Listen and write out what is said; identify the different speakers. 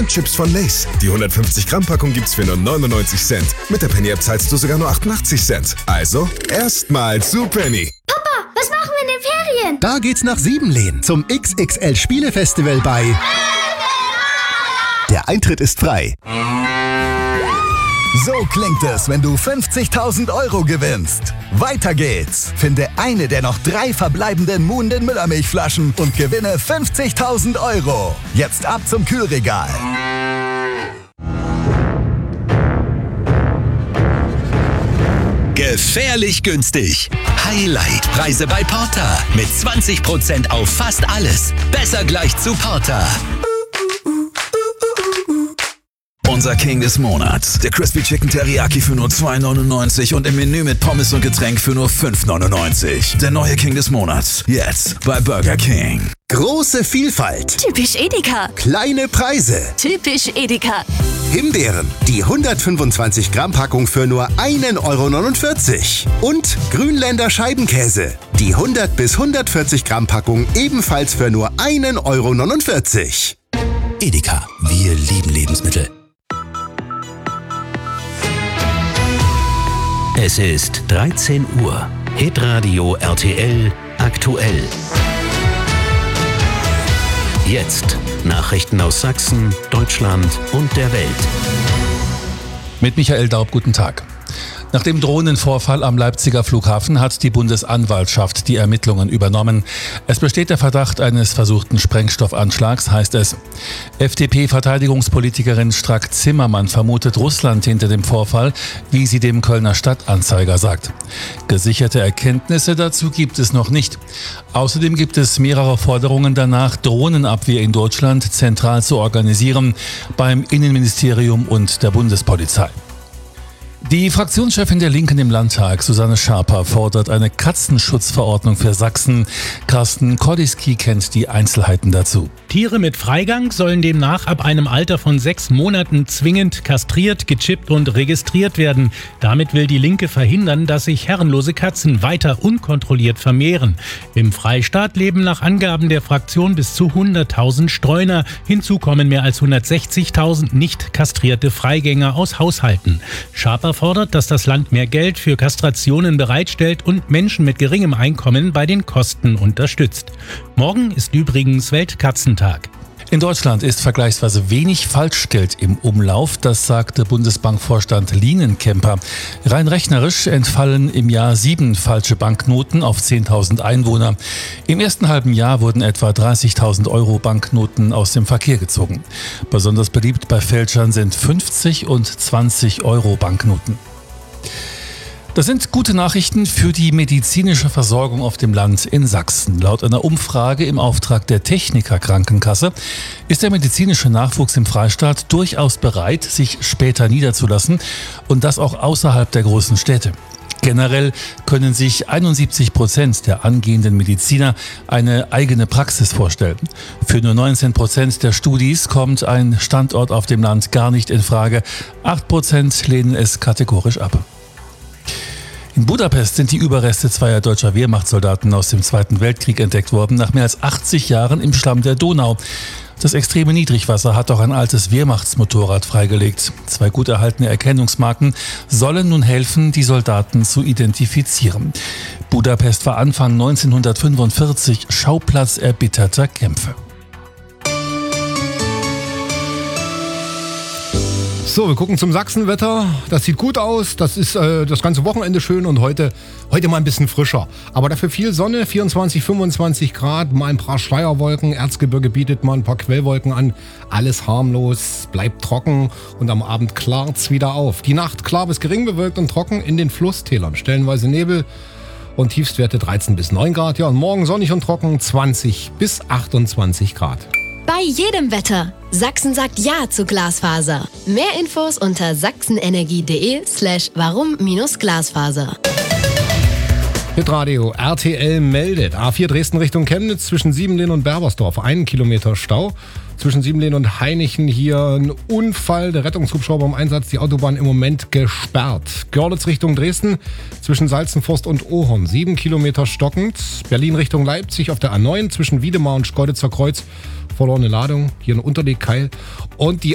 Speaker 1: und Chips von Lay's. Die 150 Gramm Packung gibt's für nur 99 Cent. Mit der Penny App zahlst du sogar nur 88 Cent. Also, erstmal zu Penny.
Speaker 2: Papa, was machen wir in den Ferien?
Speaker 3: Da geht's nach Siebenlehn zum XXL Spielefestival bei... Der Eintritt ist frei. So klingt es, wenn du 50.000 Euro gewinnst. Weiter geht's. Finde eine der noch 3 verbleibenden Muhnden Müllermilchflaschen und gewinne 50.000 Euro. Jetzt ab zum Kühlregal.
Speaker 4: Gefährlich günstig. Highlight-Preise bei Porter. Mit 20% auf fast alles. Besser gleich zu Porter. Unser King des Monats. Der Crispy Chicken Teriyaki für nur 2,99 und im Menü mit Pommes und Getränk für nur 5,99. Der neue King des Monats. Jetzt bei Burger King.
Speaker 3: Große Vielfalt.
Speaker 2: Typisch Edeka.
Speaker 3: Kleine Preise.
Speaker 2: Typisch Edeka.
Speaker 3: Himbeeren. Die 125 Gramm Packung für nur 1,49 €. Und Grünländer Scheibenkäse. Die 100 bis 140 Gramm Packung ebenfalls für nur 1,49 €.
Speaker 4: Edeka. Wir lieben Lebensmittel. Es ist 13 Uhr. Hitradio RTL aktuell. Jetzt Nachrichten aus Sachsen, Deutschland und der Welt.
Speaker 5: Mit Michael Daub, guten Tag. Nach dem Drohnenvorfall am Leipziger Flughafen hat die Bundesanwaltschaft die Ermittlungen übernommen. Es besteht der Verdacht eines versuchten Sprengstoffanschlags, heißt es. FDP-Verteidigungspolitikerin Strack-Zimmermann vermutet Russland hinter dem Vorfall, wie sie dem Kölner Stadtanzeiger sagt. Gesicherte Erkenntnisse dazu gibt es noch nicht. Außerdem gibt es mehrere Forderungen danach, Drohnenabwehr in Deutschland zentral zu organisieren, beim Innenministerium und der Bundespolizei. Die Fraktionschefin der Linken im Landtag, Susanne Schaper, fordert eine Katzenschutzverordnung für Sachsen. Carsten Kordiski kennt die Einzelheiten dazu.
Speaker 6: Tiere mit Freigang sollen demnach ab einem Alter von 6 Monaten zwingend kastriert, gechippt und registriert werden. Damit will die Linke verhindern, dass sich herrenlose Katzen weiter unkontrolliert vermehren. Im Freistaat leben nach Angaben der Fraktion bis zu 100.000 Streuner. Hinzu kommen mehr als 160.000 nicht kastrierte Freigänger aus Haushalten. Schaper fordert, dass das Land mehr Geld für Kastrationen bereitstellt und Menschen mit geringem Einkommen bei den Kosten unterstützt. Morgen ist übrigens Weltkatzentag.
Speaker 5: In Deutschland ist vergleichsweise wenig Falschgeld im Umlauf, das sagte Bundesbankvorstand Lienenkemper. Rein rechnerisch entfallen im Jahr 7 falsche Banknoten auf 10.000 Einwohner. Im ersten halben Jahr wurden etwa 30.000 Euro Banknoten aus dem Verkehr gezogen. Besonders beliebt bei Fälschern sind 50 und 20 Euro Banknoten. Das sind gute Nachrichten für die medizinische Versorgung auf dem Land in Sachsen. Laut einer Umfrage im Auftrag der Techniker Krankenkasse ist der medizinische Nachwuchs im Freistaat durchaus bereit, sich später niederzulassen und das auch außerhalb der großen Städte. Generell können sich 71% der angehenden Mediziner eine eigene Praxis vorstellen. Für nur 19% der Studis kommt ein Standort auf dem Land gar nicht in Frage. 8% lehnen es kategorisch ab. In Budapest sind die Überreste zweier deutscher Wehrmachtssoldaten aus dem Zweiten Weltkrieg entdeckt worden, nach mehr als 80 Jahren im Schlamm der Donau. Das extreme Niedrigwasser hat auch ein altes Wehrmachtsmotorrad freigelegt. 2 gut erhaltene Erkennungsmarken sollen nun helfen, die Soldaten zu identifizieren. Budapest war Anfang 1945 Schauplatz erbitterter Kämpfe.
Speaker 7: So, wir gucken zum Sachsenwetter. Das sieht gut aus. Das ist das ganze Wochenende schön und heute mal ein bisschen frischer. Aber dafür viel Sonne, 24, 25 Grad, mal ein paar Schleierwolken. Erzgebirge bietet mal ein paar Quellwolken an. Alles harmlos, bleibt trocken und am Abend klart's wieder auf. Die Nacht klar bis gering bewölkt und trocken in den Flusstälern. Stellenweise Nebel und Tiefstwerte 13 bis 9 Grad. Ja, und morgen sonnig und trocken 20 bis 28 Grad.
Speaker 2: Bei jedem Wetter. Sachsen sagt Ja zu Glasfaser. Mehr Infos unter sachsenenergie.de/warum-Glasfaser.
Speaker 7: Hitradio RTL meldet. A4 Dresden Richtung Chemnitz zwischen Siebenlehn und Berbersdorf. 1 Kilometer Stau. Zwischen Siebenlehn und Hainichen hier ein Unfall. Der Rettungshubschrauber im Einsatz. Die Autobahn im Moment gesperrt. Görlitz Richtung Dresden zwischen Salzenforst und Ohorn. 7 Kilometer stockend. Berlin Richtung Leipzig auf der A9 zwischen Wiedemar und Schkeuditzer Kreuz. Verlorene Ladung. Hier ein Unterlegkeil. Und die